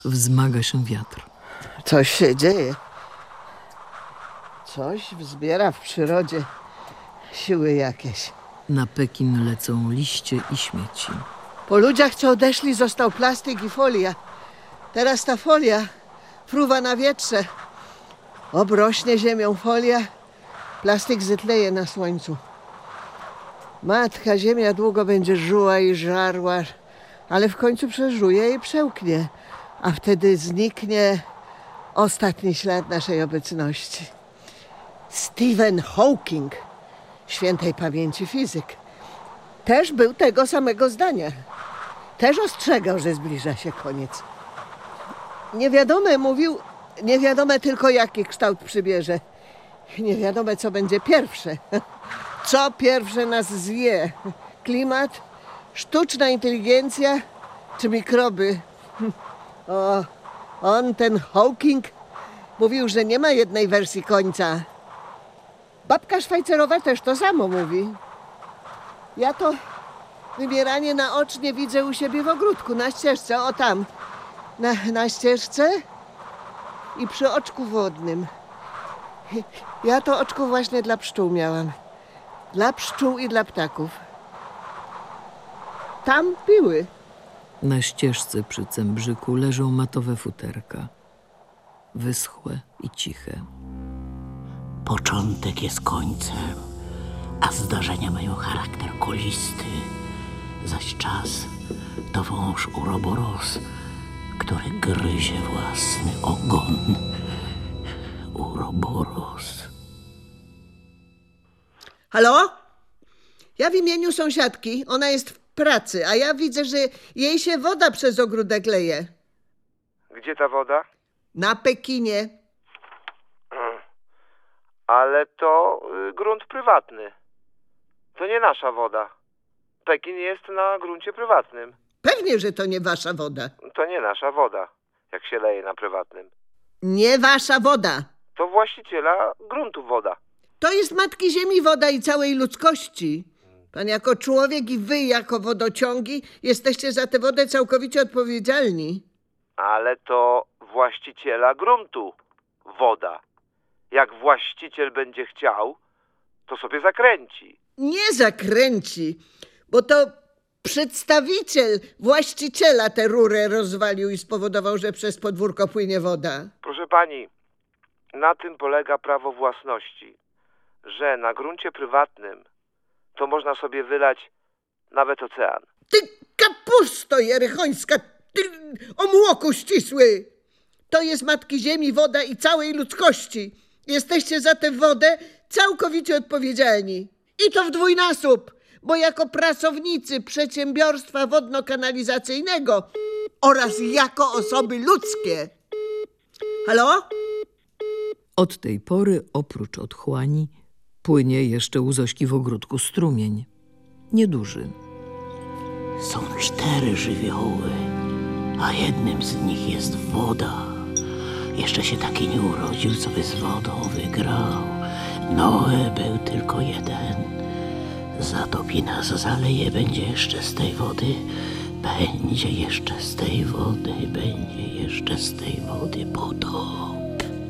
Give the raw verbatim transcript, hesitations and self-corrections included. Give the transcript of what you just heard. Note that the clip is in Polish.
Wzmaga się wiatr. Coś się dzieje. Coś wzbiera w przyrodzie siły jakieś. Na Pekin lecą liście i śmieci. Po ludziach, co odeszli, został plastik i folia. Teraz ta folia fruwa na wietrze. Obrośnie ziemią folia, plastik zetleje na słońcu. Matka Ziemia długo będzie żuła i żarła, ale w końcu przeżuje i przełknie, a wtedy zniknie ostatni ślad naszej obecności. Stephen Hawking, świętej pamięci fizyk, też był tego samego zdania. Też ostrzegał, że zbliża się koniec. Niewiadome mówił, niewiadome tylko jaki kształt przybierze. Niewiadome, co będzie pierwsze. Co pierwsze nas zje? Klimat, sztuczna inteligencja czy mikroby? O, on, ten Hawking, mówił, że nie ma jednej wersji końca. Babka Szwajcerowa też to samo mówi. Ja to wybieranie naocznie widzę u siebie w ogródku, na ścieżce, o tam. Na, na ścieżce i przy oczku wodnym. Ja to oczko właśnie dla pszczół miałam. Dla pszczół i dla ptaków. Tam piły. Na ścieżce przy cembrzyku leżą matowe futerka. Wyschłe i ciche. Początek jest końcem, a zdarzenia mają charakter kulisty. Zaś czas to wąż Uroboros, który gryzie własny ogon. Uroboros. Halo? Ja w imieniu sąsiadki. Ona jest w pracy, a ja widzę, że jej się woda przez ogródek leje. Gdzie ta woda? Na Pekinie. Ale to y, grunt prywatny. To nie nasza woda. Pekin jest na gruncie prywatnym. Pewnie, że to nie wasza woda. To nie nasza woda, jak się leje na prywatnym. Nie wasza woda. To właściciela gruntu woda. To jest Matki Ziemi woda i całej ludzkości. Pan jako człowiek i wy jako wodociągi jesteście za tę wodę całkowicie odpowiedzialni. Ale to właściciela gruntu woda. Jak właściciel będzie chciał, to sobie zakręci. Nie zakręci, bo to przedstawiciel właściciela tę rurę rozwalił i spowodował, że przez podwórko płynie woda. Proszę pani, na tym polega prawo własności, że na gruncie prywatnym to można sobie wylać nawet ocean. Ty kapusto jerychońska, ty omłoku ścisły! To jest Matki Ziemi woda i całej ludzkości. Jesteście za tę wodę całkowicie odpowiedzialni. I to w dwójnasób, bo jako pracownicy przedsiębiorstwa wodno-kanalizacyjnego oraz jako osoby ludzkie. Halo? Od tej pory, oprócz otchłani, płynie jeszcze u Zośki w ogródku strumień. Nieduży. Są cztery żywioły, a jednym z nich jest woda. Jeszcze się taki nie urodził, co by z wodą wygrał. Noe był tylko jeden. Zatopi nas, zaleje, będzie jeszcze z tej wody. Będzie jeszcze z tej wody, będzie jeszcze z tej wody potop.